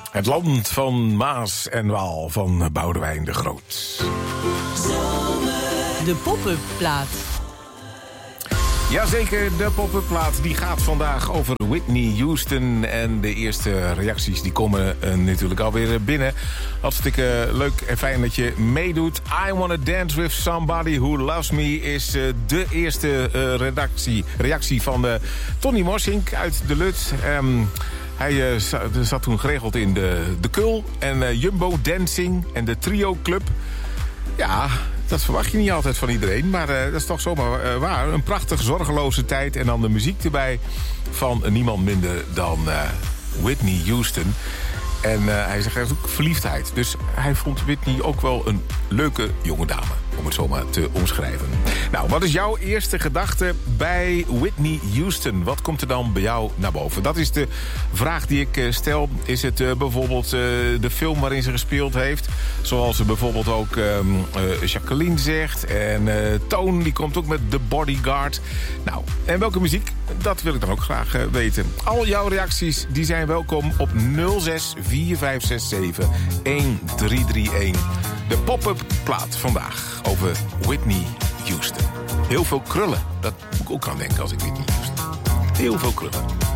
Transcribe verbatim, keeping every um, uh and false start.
Het land van Maas en Waal van Boudewijn de Groot. De pop-up plaat. Jazeker, de pop-up plaat die gaat vandaag over Whitney Houston. En de eerste reacties die komen uh, natuurlijk alweer binnen. Hartstikke leuk en fijn dat je meedoet. I Wanna Dance With Somebody Who Loves Me is uh, de eerste uh, redactie, reactie van uh, Tony Morsink uit de Lut. Um, Hij uh, zat toen geregeld in de, de Kul en uh, Jumbo Dancing en de Trio Club. Ja, dat verwacht je niet altijd van iedereen, maar uh, dat is toch zomaar uh, waar. Een prachtig zorgeloze tijd en dan de muziek erbij van uh, niemand minder dan uh, Whitney Houston. En uh, hij zegt ook verliefdheid. Dus hij vond Whitney ook wel een leuke jonge dame, om het zo maar te omschrijven. Nou, wat is jouw eerste gedachte bij Whitney Houston? Wat komt er dan bij jou naar boven? Dat is de vraag die ik uh, stel. Is het uh, bijvoorbeeld uh, de film waarin ze gespeeld heeft? Zoals ze bijvoorbeeld ook um, uh, Jacqueline zegt. En uh, Toon, die komt ook met The Bodyguard. Nou, en welke muziek? Dat wil ik dan ook graag uh, weten. Al jouw reacties die zijn welkom op nul zes vier vijf zes zeven een drie drie een. De pop-up plaat vandaag over Whitney Houston. Heel veel krullen. Dat moet ik ook aan denken als ik Whitney Houston. Heel veel krullen.